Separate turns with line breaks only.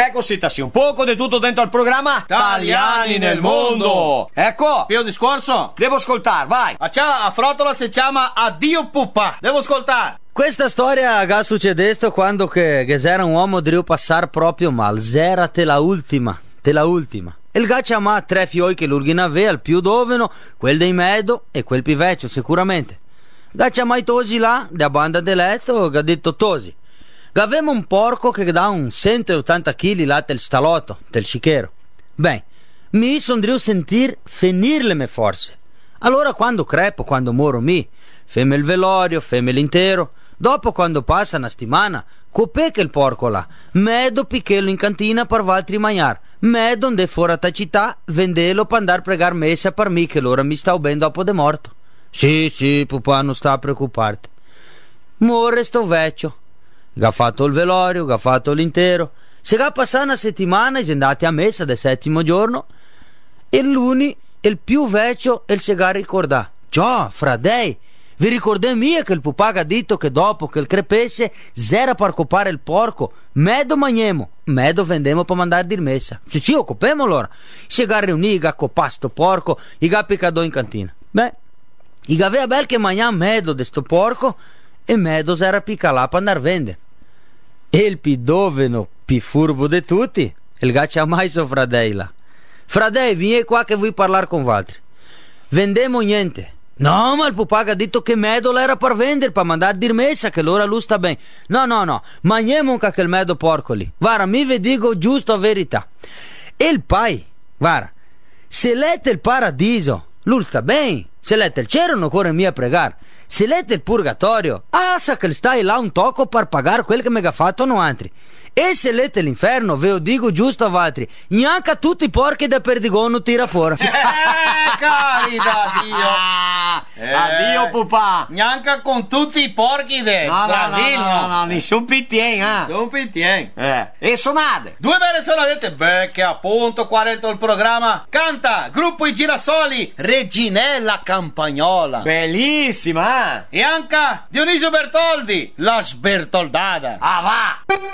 Ecco, sittasi un poco di tutto dentro al programma
Italiani nel mondo.
Ecco,
Pio discorso?
devo ascoltare, vai.
A frotola si chiama Addio Pupà. Devo ascoltare.
Questa storia che succedesse quando che c'era un uomo deve passare proprio mal. Zera te la ultima. Il gaccia ma 3 fioi che l'urghina aveva, il più doveno, quel dei medo e quel più vecchio sicuramente. Gaccia mai tosi là, da banda de letto, che ha detto tosi. Che avevamo un porco che dà un 180 kg là del stalotto, del scichero. Beh, mi son driu sentir finirle me forse. Allora quando crepo, quando moro femme il velorio, femme l'intero. Dopo quando passa una settimana, copè che il porco là, medo pichello in cantina per valtri magnar, medo onde fuori a città, vendelo per andar pregar messa per me che l'ora mi sta ben dopo de morto. Sì, papà, non sta a preoccuparti. Muore sto vecchio. Ga fatto il velorio, ga fatto l'intero. Se ga passata una settimana e andati a messa del 7° giorno, e l'uni, il più vecchio, e il se ga ricordà. Già, fradei, vi ricordate mia che il pupà ha detto che dopo che il crepesse s'era per copare il porco, medo magnemo, medo vendemo per mandare dir messa. Sì, occupemo allora. Se ga riunì, ga copasto porco, i ga piccadò in cantina. Beh, i ga aveva bel che mangià medo de sto porco, e medo s'era picca là per andar a vendere. E il pidoveno, più furbo di tutti, il gaccia mai so fradei là. Fradei, vieni qua che vuoi parlare con Valtri. Vendemo niente. No, ma il pupà ha detto che medo l'era per vendere, per mandare dir messa, che l'ora lui sta bene. No, mangiamo un cacchel medo porco lì. Guarda, mi vi dico giusto verità. E il pai, guarda, se lette il paradiso, lui sta bene. Se lette il cielo non corre mia a pregare. Se lette il purgatorio, sa che stai là un tocco per pagare quel che mi ha fatto no altri. E se lette l'inferno, ve lo dico giusto a Valtri, neanche tutti i porchi da perdigono tira fuori.
Carità, Dio.
Addio, pupà.
Neanche con tutti i porchi del Brasile.
No, nessun pittien,
Sono pittien.
E sonate.
2 belle sonate, beh, che appunto qua dentro il programma canta Gruppo I Girasoli, Reginella Campagnola.
Bellissima,
E anche Dionisio Bertoldi, La Sbertoldata.
Ah, va.